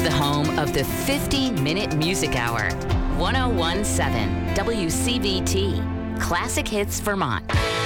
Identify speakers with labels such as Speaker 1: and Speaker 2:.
Speaker 1: the home of the 50-minute music hour. 1017 WCVT, Classic Hits Vermont.